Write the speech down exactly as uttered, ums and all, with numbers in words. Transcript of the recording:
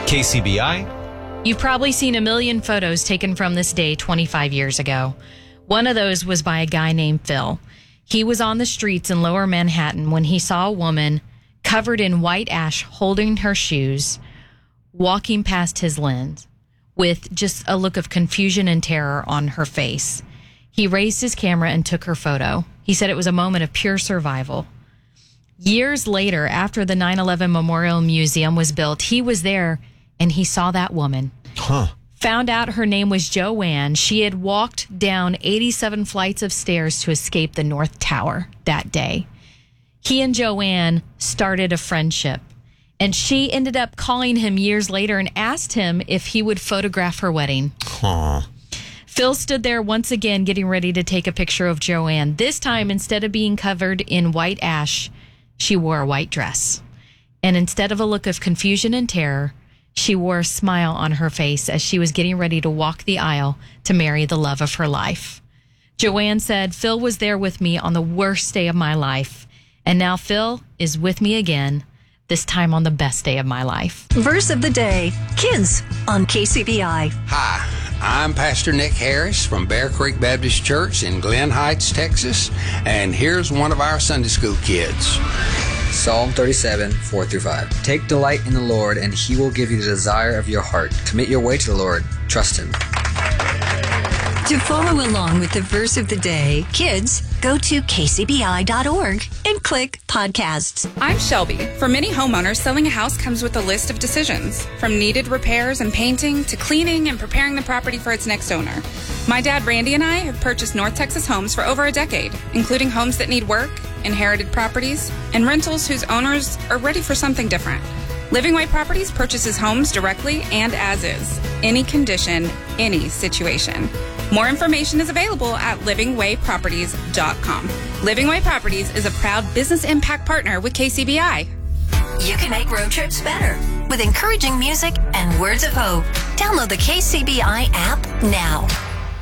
K C B I. You've probably seen a million photos taken from this day twenty-five years ago. One of those was by a guy named Phil. He was on the streets in Lower Manhattan when he saw a woman covered in white ash holding her shoes, walking past his lens with just a look of confusion and terror on her face. He raised his camera and took her photo. He said it was a moment of pure survival. Years later, after the nine eleven Memorial Museum was built, he was there and he saw that woman. Huh. Found out her name was Joanne. She had walked down eighty-seven flights of stairs to escape the North Tower that day. He and Joanne started a friendship, and she ended up calling him years later and asked him if he would photograph her wedding. Huh. Phil stood there once again getting ready to take a picture of Joanne. This time, instead of being covered in white ash, she wore a white dress. And instead of a look of confusion and terror, she wore a smile on her face as she was getting ready to walk the aisle to marry the love of her life. Joanne said, Phil was there with me on the worst day of my life. And now Phil is with me again, this time on the best day of my life. Verse of the day, Kids on K C B I. Hi, I'm Pastor Nick Harris from Bear Creek Baptist Church in Glen Heights, Texas. And here's one of our Sunday school kids. Psalm thirty-seven, four through five. Take delight in the Lord, and he will give you the desire of your heart. Commit your way to the Lord. Trust him. To follow along with the verse of the day, kids, go to k c b i dot org and click podcasts. I'm Shelby. For many homeowners, selling a house comes with a list of decisions, from needed repairs and painting to cleaning and preparing the property for its next owner. My dad, Randy, and I have purchased North Texas homes for over a decade, including homes that need work, inherited properties, and rentals whose owners are ready for something different. Living Way Properties purchases homes directly and as is, any condition, any situation. More information is available at living way properties dot com. Living Way Properties is a proud business impact partner with K C B I. You can make road trips better with encouraging music and words of hope. Download the K C B I app now.